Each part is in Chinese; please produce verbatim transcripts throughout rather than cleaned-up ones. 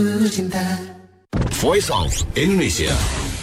Voice of Indonesia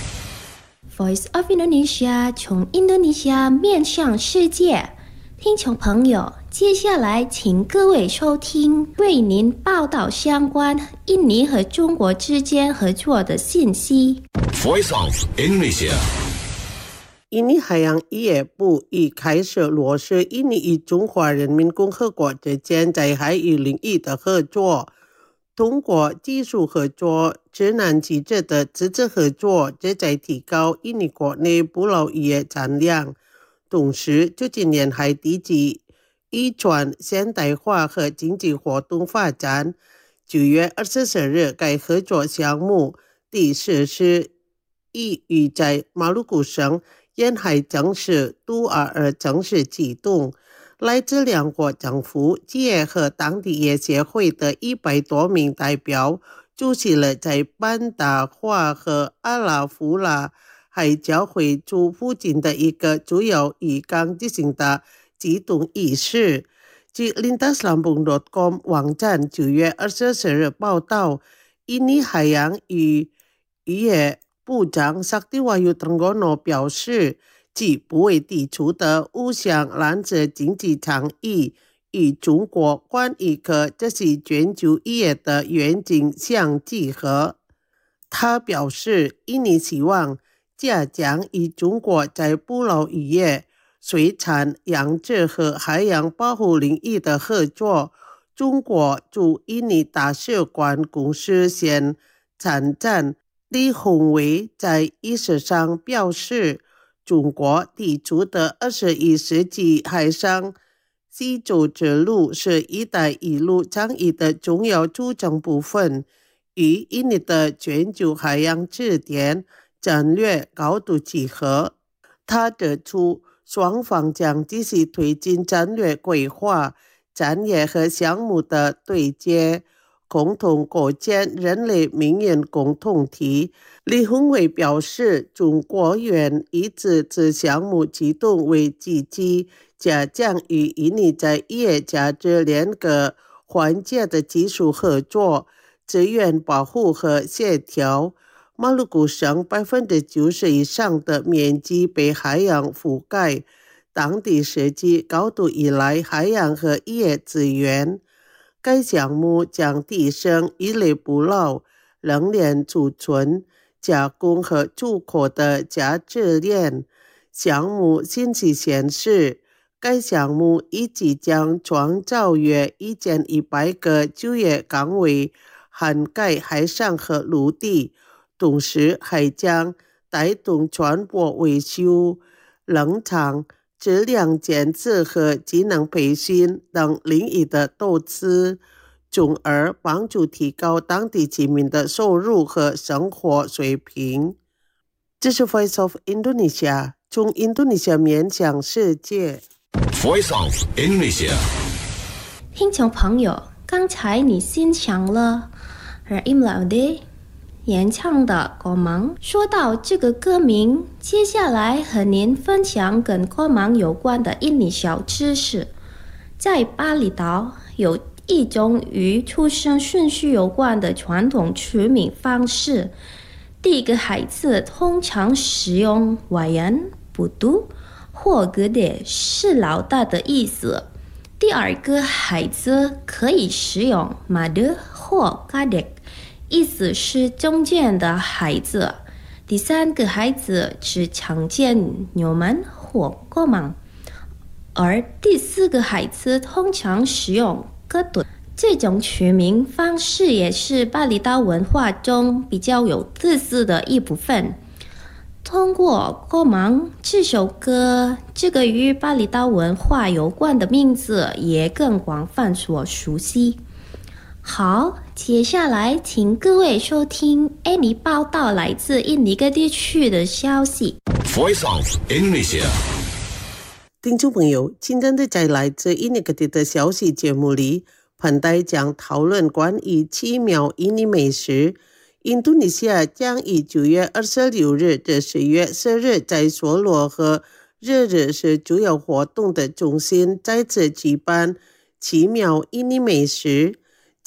Voice of Indonesia 从印度尼西亚面向世界。听众朋友，接下来请各位收听为您报道相关印尼和中国之间合作的信息。 Voice of Indonesia 印尼海洋渔业部已开始落实印尼与中华人民共和国之间在海域领域的合作，通过技术合作、职能机制的资质合作，旨在提高印尼国内捕捞渔业产量，同时促进沿海地区渔船现代化和经济活动发展。九月二十四日，该合作项目第实施已于在马鲁古省沿海城市杜尔尔城市启动，来自两国政府、企业和当地业协会的一百多名代表出席了在班达华和阿拉夫拉海交汇处附近的一个主要渔港进行的启动仪式。据 lintas lampung dot com 网站九月二十四日报道，印尼海洋与渔业部长萨蒂瓦尤滕戈诺表示，其不会抵触的五项蓝色经济倡议与中国关于可这是全球渔业的愿景相契合。他表示，印尼希望加强与中国在捕捞渔业、水产、养殖和海洋保护领域的合作。中国驻印尼大使馆公司线参赞李宏伟在仪式上表示，中国提出的二十一世纪海上丝绸之路是一带一路倡议的重要组成部分，与印尼的全球海洋制点战略高度契合。他指出，双方将继续推进战略规划、产业和项目的对接，共同构建人类命运共同体。李宏伟表示，中国愿以此次项目启动为契机，加强与印尼在渔业价值链各环节的技术合作、资源保护和协调。马鲁古省 百分之九十 以上的面积被海洋覆盖，当地实际高度依赖海洋和渔业资源。该项目将提升鱼类捕捞、冷链储存、加工和出口的价值链。项目信息显示，该项目预计将创造约一千一百个就业岗位，涵盖海上和陆地，同时还将带动船舶维修、冷藏、质量检测和技能培训等领域的投资，从而帮助提高当地居民的收入和生活水平。这是 Voice of Indonesia 从印度尼西亚面向世界。 Voice of Indonesia 听众朋友，刚才你欣赏了 Raim Laude 演唱的歌芒。说到这个歌名，接下来和您分享跟歌芒有关的印尼小知识。在巴厘岛有一种与出生顺序有关的传统取名方式。第一个孩子通常使用 Wayan、Putu 或 Gede 是老大的意思。第二个孩子可以使用 Made 或 Kadek，意思是中间的孩子。第三个孩子只常见牛门或过芒，而第四个孩子通常使用戈顿。这种取名方式也是巴厘岛文化中比较有特色的一部分。通过过芒这首歌，这个与巴厘岛文化有关的名字也更广泛所熟悉。好，接下来请各位收听印尼报道来自印尼各地区的消息。 Voice of Indonesia 听众朋友，今天的在来自印尼各地的消息节目里，本台将讨论关于奇妙印尼美食。印度尼西亚将于九月二十六日至十月四日在梭罗和日日是主要活动的中心再次举办奇妙印尼美食。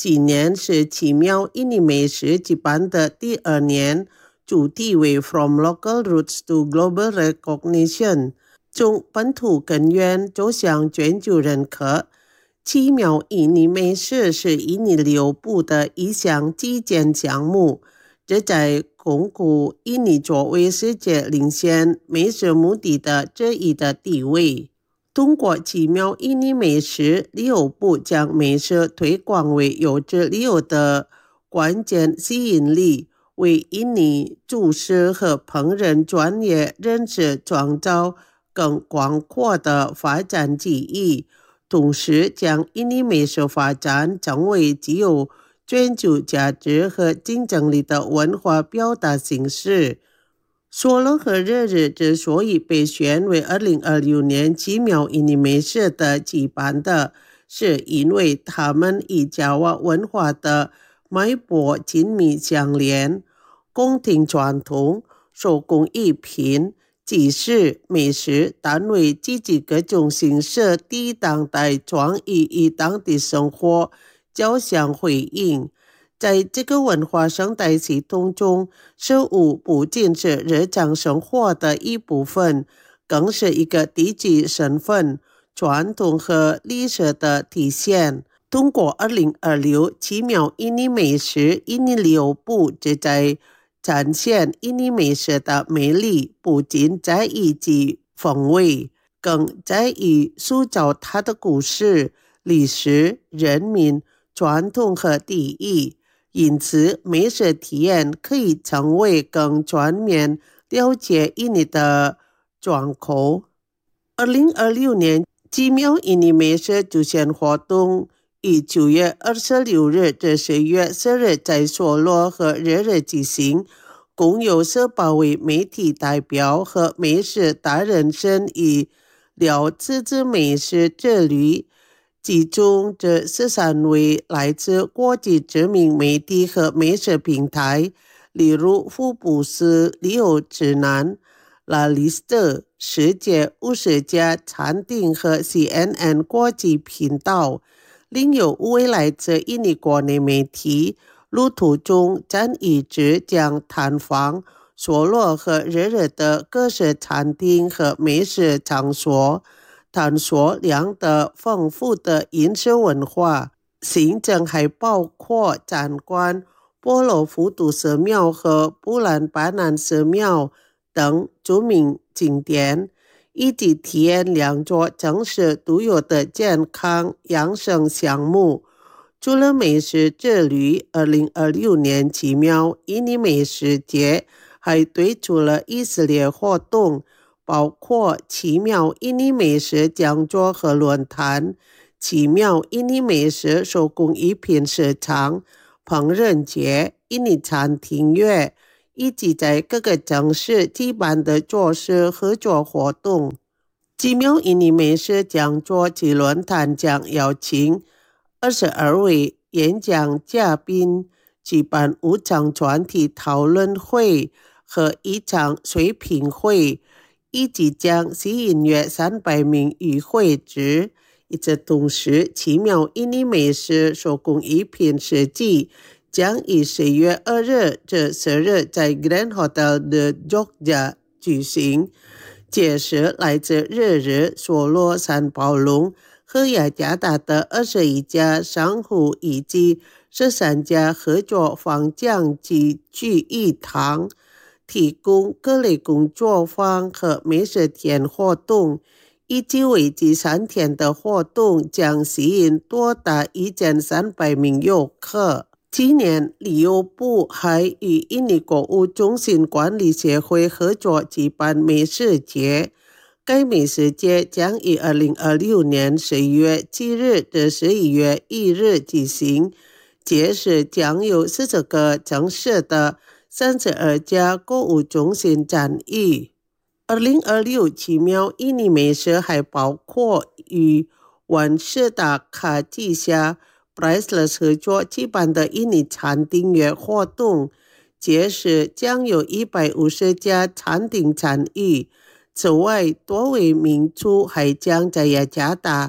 今年是奇妙印尼美食举办的第二年，主题为 From Local Roots to Global Recognition， 从本土根源走向全球认可。奇妙印尼美食是印尼旅游部的一项基建项目，旨在巩固印尼作为世界领先美食目的的这一的地位。通过奇妙印尼美食，旅游部将美食推广为优质旅游的关键吸引力，为印尼厨师和烹饪专业人士创造更广阔的发展机遇，同时将印尼美食发展成为具有全球价值和竞争力的文化表达形式。索罗和热日之所以被选为二零二六年奇妙印尼美食的举办的，是因为他们与爪哇文化的脉搏紧密相连，宫廷传统、手工艺品、集市、美食单位积极各种形式地当代创意与当地生活交相回应。在这个文化生态系统中，食物不仅是日常生活的一部分，更是一个地区身份、传统和历史的体现。通过二零二六奇妙印尼美食，印尼旅游部旨在展现印尼美食的魅力，不仅在于其风味，更在于塑造它的故事、历史、人民、传统和地域。因此，美食体验可以成为更全面了解印尼的窗口。二零二六年奇妙印尼美食主线活动于九月二十六日至十月四日在索罗和热日举行，共有十八位媒体代表和美食达人参与了自制美食之旅。其中这十三位来自国际知名媒体和美食平台，例如福布斯旅游指南、La Lista、世界五十家餐厅和 C N N 国际频道。另有五位来自印尼国内媒体，路途中将一直将探访索罗和热日的各式餐厅和美食场所，探索两的丰富的饮食文化。行程还包括参观波罗浮屠寺庙和布兰巴南寺庙等著名景点，以及体验两座城市独有的健康养生项目。除了美食之旅，二零二六年奇妙印尼美食节还推出了一系列活动，包括奇妙印尼美食讲座和论坛、奇妙印尼美食手工艺品市场、烹饪节、印尼餐厅月，以及在各个城市举办的做事合作活动。奇妙印尼美食讲座及论坛将邀请二十二位演讲嘉宾，举办五场专题讨论会和一场水平会，以及将吸引约三百名与会者。与此同时，奇妙印尼美食手工艺品市集将于十月二日至十日在 Grand Hotel de Jogja 举行，届时来自日日、索罗、三宝龙和雅加达的二十一家商户以及十三家合作坊将及聚一堂，提供各类工作坊和美食田活动。以及为期三天的活动将吸引多达一千三百名游客。今年旅游部还与印尼购物中心管理协会合作举办美食节，该美食节将于二零二六年十一月七日至十一月一日举行，届时将有四十个城市的三十二家购物中心参与。二零二六奇妙印尼美食还包括与万事达卡记下 Priceless 合作举办的印尼餐厅月活动，届时将有一百五十家餐厅参与。此外，多位名厨还将在雅加达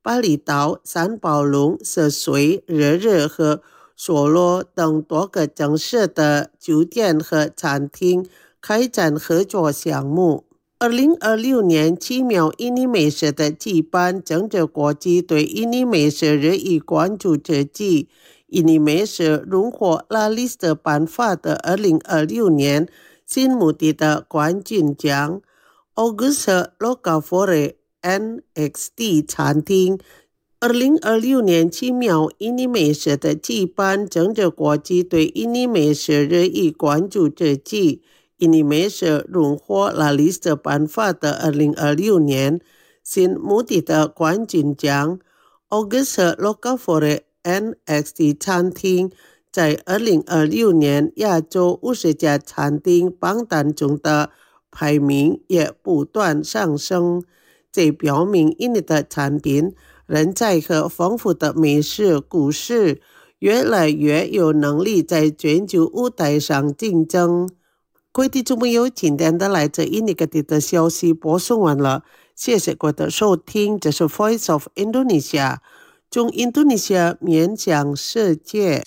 巴厘岛、三宝龙、涉水、热热和索罗等多个城市的酒店和餐厅开展合作项目。二零二六年奇妙印尼美食的举办，整个国际对印尼美食日益关注之际，印尼美食荣获拉里斯特颁发的二零二六年新目的的冠军奖。Augusta Locafore N X T 餐厅二零二六年奇妙印尼美食的举办，整个国际对印尼美食日益关注之际，印尼美食荣获拉里斯特颁发的二零二六年新目的的冠军奖。Augusta Locafore N X T 餐厅在二零二六年亚洲五十家餐厅榜单中的排名也不断上升，这表明印尼的产品、人才和丰富的美食故事越来越有能力在全球舞台上竞争。各位听众朋友，今天的来自印尼各地的消息播送完了，谢谢各位的收听，这是 Voice of Indonesia， 从印度尼西亚面向世界。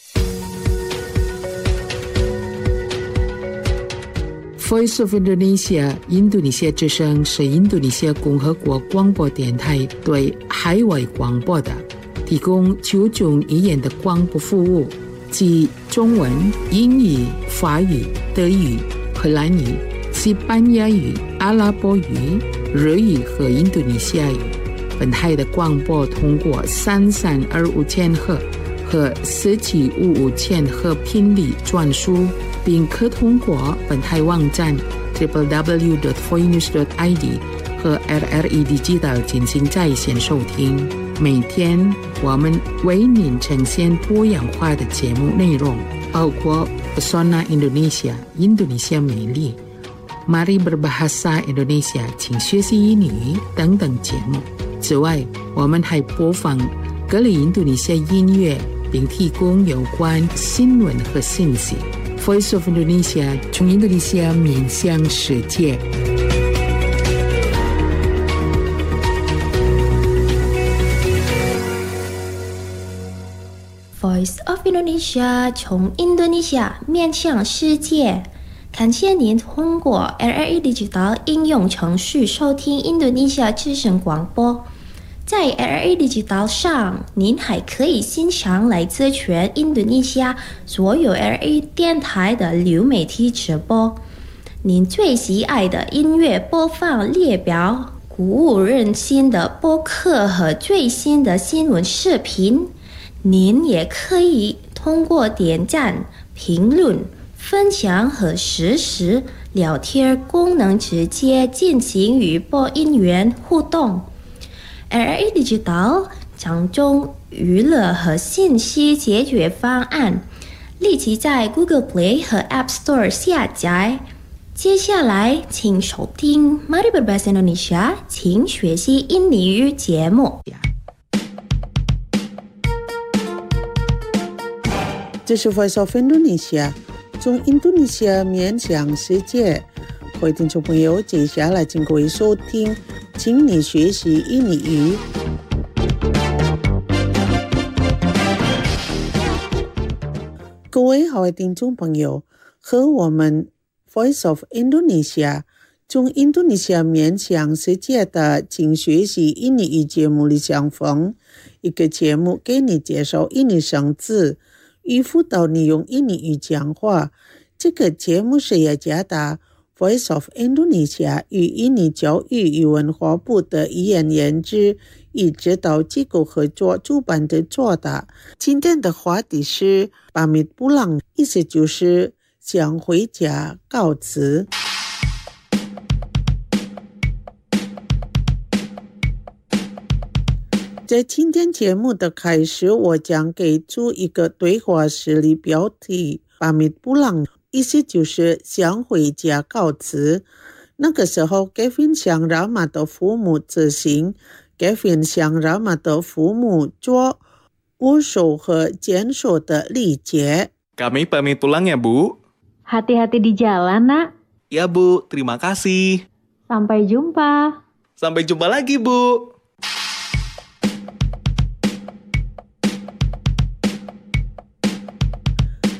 Voice of Indonesia 印度尼西亚之声是印度尼西亚共和国广播电台对海外广播的提供九种语言的广播服务，即中文、英语、法语、德语、荷兰语、西班牙语、阿拉伯语、日语和印度尼西亚语。本台的广播通过三三二五千赫和四七五五千赫频率转输，并可通过本台网站 double-u double-u double-u dot voinews dot i d 和 R R E Digital 进行在线收听。每天我们为您呈现多样化的节目内容，包括 Pesona Indonesia 印度尼西亚美丽、Mari Berbahasa Indonesia 请学习英语等等节目。此外，我们还播放各类印度尼西亚音乐，并提供有关新闻和信息。Voice of Indonesia 从印度尼西亚面向世界。 Voice of Indonesia 从印度尼西亚面向世界。感谢您通过 R R E Digital 应用程序收听印度尼西亚之声广播。在 R R E Digital 上，您还可以欣赏来自全印度尼西亚所有 R R E 电台的流媒体直播。您最喜爱的音乐播放列表、鼓舞人心的播客和最新的新闻视频。您也可以通过点赞、评论、分享和实时聊天功能直接进行与播音员互动。R R E Digital 掌中娱乐和信息解决方案，立即在 Google Play 和 App Store 下载。接下来，请收听 Mari Berbahasa Indonesia 请学习印尼语节目。 这是 Voice of Indonesia， 从印度尼西亚面向世界。各位听众朋友，接下来请各位收听，请你学习印尼语。各位好，听众朋友，和我们 Voice of Indonesia 从印度尼西亚面向世界的请学习印尼语节目里相逢。一个节目给你介绍印尼生字，与辅导你用印尼语讲话。这个节目是雅加达 Voice of Indonesia 与印尼教育与文化部的语言研究与指导机构合作主办的做的。今天的话题是 pamit pulang， 意思就是想回家告辞。在今天节目的开始，我将给出一个对话实例标题 pamit pulang， 意思就是想回家告辞。那个时候 Kevin 向Rama 的父母辞行， Kevin 向Rama 的父母做握手和牵手的礼节。 Kami pamit pulang ya, Bu. Hati-hati di jalan, Nak. Ya, Bu. Terima kasih. Sampai jumpa. Sampai jumpa lagi, Bu.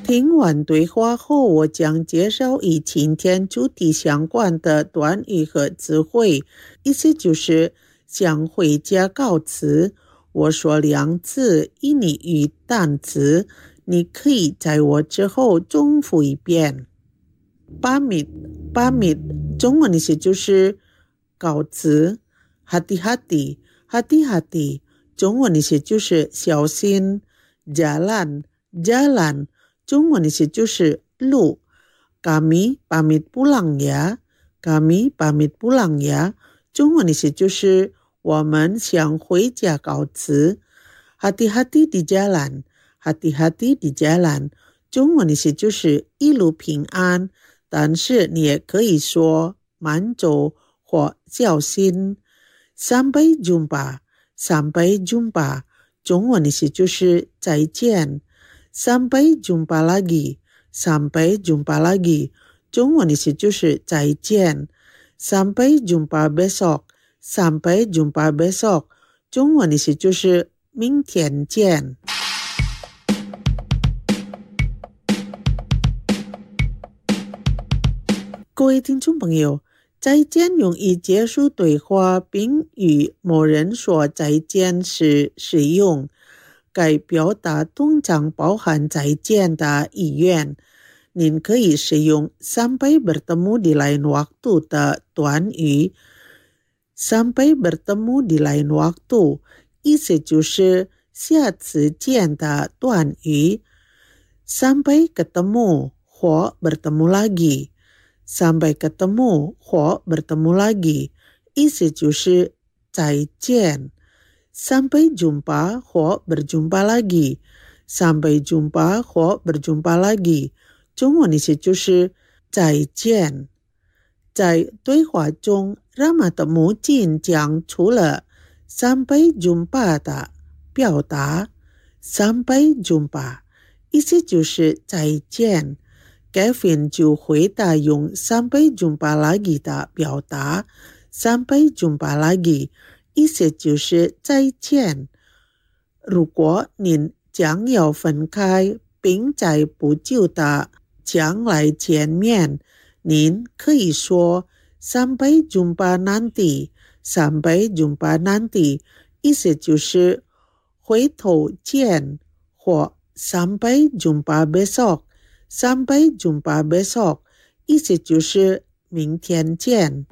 听完对话后，我将介绍与今天主题相关的短语和词汇，意思就是向回家告辞。我说两次印尼语单词，你可以在我之后重复一遍。pamit pamit 中文意思就是告辞。hati-hati hati-hati 中文意思就是小心。jalan jalan 中文意思就是路。kami pamit pulang ya kami pamit pulang ya 中文意思就是我们想回家告辞。hati-hati di jalan hati-hati di jalan 中文意思就是一路平安，但是你也可以说慢走或小心。sampai jumpa sampai jumpa 中文意思就是再见。sampai jumpa lagi sampai jumpa lagi 中文意思就是再见。sampai jumpa besok sampai jumpa besok 中文意思就是明天见。各位听众朋友，再见用以结束对话并与某人说再见时使用，该表达通常包含再见的意愿。您可以使用 sampai bertemu di lain waktu 的短语。sampai bertemu di lain waktu 意思就是下次见的短语。sampai ketemu 或 bertemu lagi sampai ketemu 或 bertemu lagi 意思就是再见。sampai jumpa 或 berjumpa lagi sampai jumpa 或 berjumpa lagi 中文意思就是再见。在对话中Rama的母亲讲出了 sampai jumpa 的表达。sampai jumpa 意思就是再见。Kevin 就回答用 sampai jumpa lagi 的表达。sampai jumpa lagi 意思就是再见。如果您将要分开并在不久的将来见面，您可以说 sampai jumpa nanti sampai jumpa nanti 意思就是回头见，或 sampai jumpa besok sampai jumpa besok 意思就是明天见。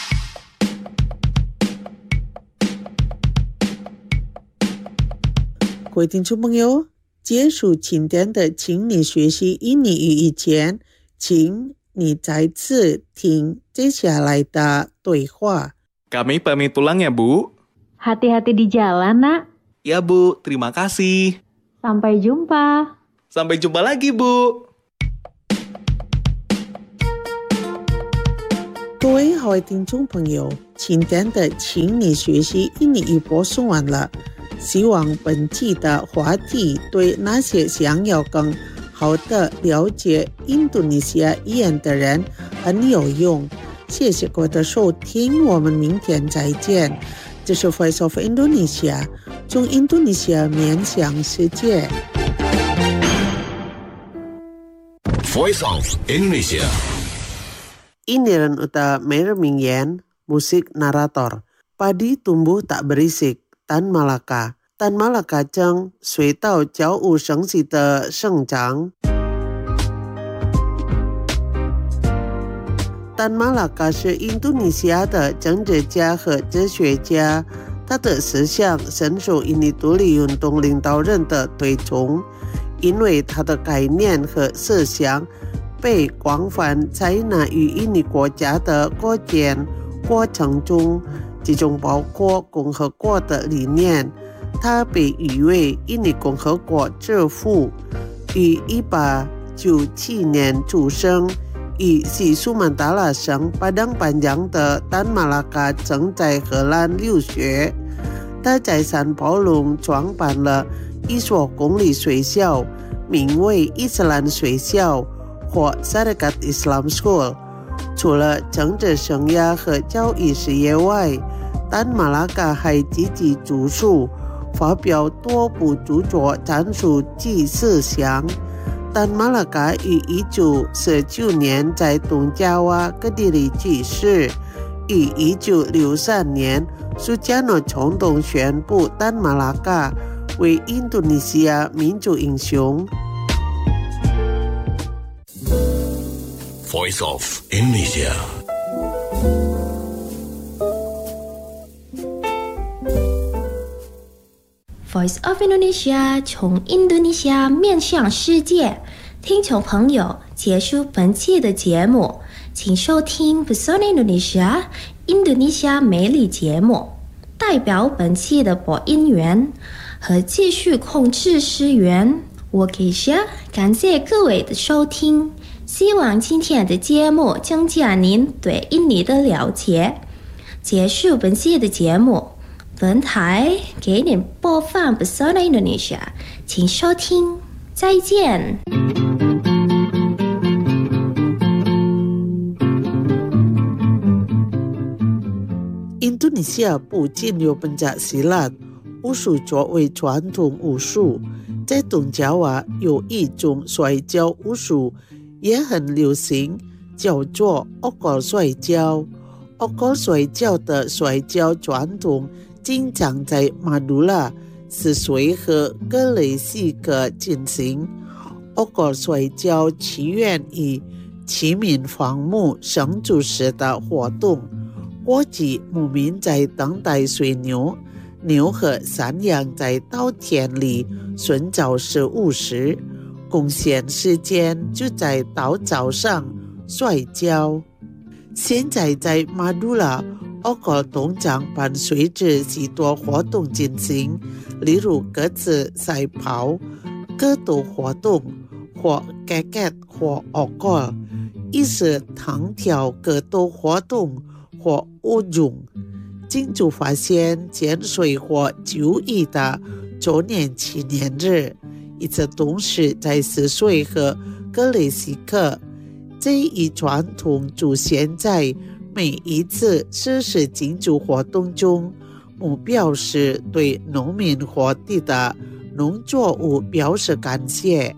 各位听众朋友，结束今天的请你学习印尼语以前，请你再次听接下来的对话。 Kami pamit pulang ya, Bu. Hati-hati di jalan, Nak. Ya, Bu. Terima kasih. Sampai jumpa. Sampai jumpa lagi, Bu. 各位好听众朋友，今天的请你学习印尼语播送完了。希望本期的话题对那些想要更好的了解印度尼西亚语言的人很有用。谢谢各位的收听，我们明天再见。这是 Voice of Indonesia， 从印度尼西亚面向世界。 Voice of Indonesia。 Ini Renuta Mer Mingyen, musik narator. Padi tumbuh tak berisik, Tan Malaka. Tan Malaka 正水稻悄无声息地生长。Tan Malaka 是印度尼西亚的政治家和哲学家，他的思想深受印尼独立运动领导人的推崇，因为他的概念和思想被广泛采纳于印尼国家的构建过程中，其中包括共和国的理念。他被誉为印尼共和国之父，于一八九七年出生。与西苏曼达拉省Padang Panjang的丹马拉卡正在荷兰留学。他在三堡龙创办了一所公立学校，名为伊斯兰学校或 Syarikat Islam School。除了政治生涯和教育事业外，丹马拉卡还积极著述，发表多部著作阐述其思想。 丹马拉嘎于一九四九年在东爪哇各地里去世，于一九六三年苏加诺总统宣布丹马拉嘎为印度尼西亚民族英雄。 Voice of Indonesia。 Voice of Indonesia 从印度尼西亚面向世界，听众朋友，结束本期的节目，请收听 Pesona Indonesia 印度尼西亚美丽节目。代表本期的播音员和技术控制师员，我给下感谢各位的收听，希望今天的节目增加您对印尼的了解。结束本期的节目。本台给您播放 Pesona Indonesia， 请收听，再见。 印度尼西亚不仅有本甲希腊巫术作为传统巫术，在东爪哇有一种摔跤巫术也很流行，叫做奥格摔跤。奥格摔跤的摔跤传统经常在马杜拉、斯水和格雷西克进行。奥格摔跤起源于齐民放牧生畜时的活动，过去牧民在等待水牛、牛和山羊在稻田里寻找食物时，贡献时间就在稻草上摔跤。现在在马杜拉，奥格动场伴随着许多活动进行，例如鸽子赛跑、格斗活动或格格或奥格，亦是弹跳格斗活动或舞种。庆祝发现潜水或就医的周年纪念日，一直都是在斯水和格雷西克。这一传统出现在每一次实施庆祝活动中，目标是对农民和地的农作物表示感谢。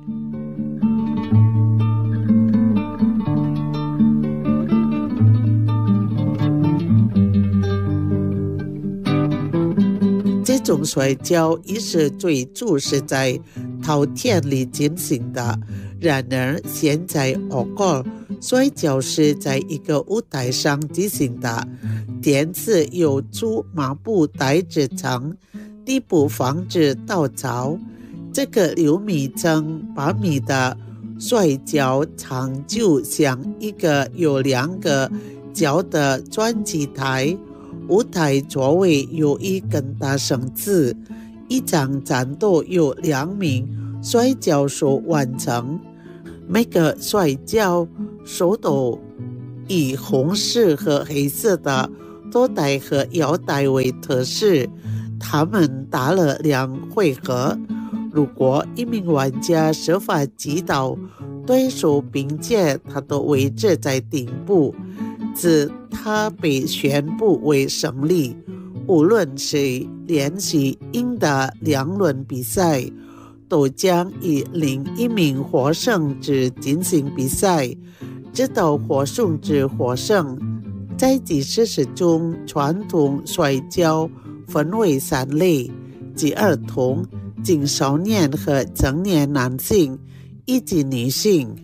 这种摔跤也是最初是在稻田里进行的，然而现在奥格摔跤是在一个舞台上进行的，垫子由粗麻布袋制成，底部放置稻草。这个六米乘八米的摔跤场就像一个有两个脚的转机台，舞台周围有一根大绳子，一场战斗由两名摔跤手完成。每个摔跤手都以红色和黑色的头带和腰带为特色，他们打了两回合。如果一名玩家设法击倒对手并且他的位置在顶部，则他被宣布为胜利。无论是连续赢得两轮比赛，都将以另一名获胜者进行比赛，直到获胜者获胜。在即事实中，传统摔跤分为三类，即儿童、青少年和成年男性以及女性。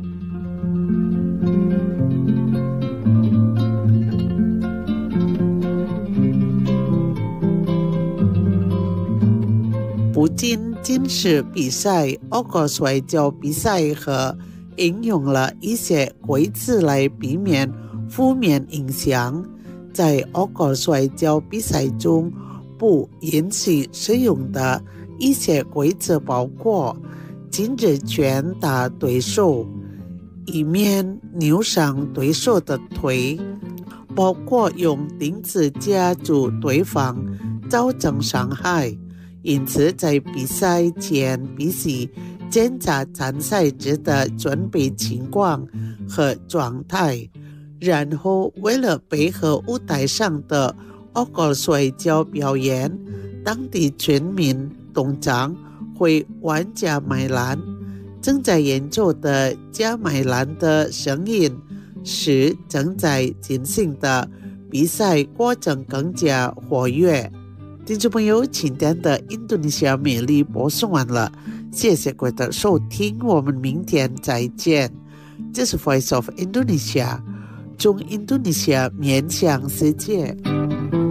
不仅仅是比赛，奥格摔跤比赛和应用了一些规则来避免负面影响。在奥格摔跤比赛中，不允许使用的一些规则包括禁止拳打对手，以免扭伤对手的腿，包括用钉子夹住对方造成伤害。因此在比赛前必须检查参赛者的准备情况和状态，然后为了配合舞台上的奥格摔跤表演，当地村民通常会玩家买单。 正在研究的加美兰的声音使正在进行的比赛过程更加活跃。听众朋友，今天的印度尼西亚美丽播送完了，谢谢各位的收听，我们明天再见。这是 Voice of Indonesia， 中印度尼西亚面向世界。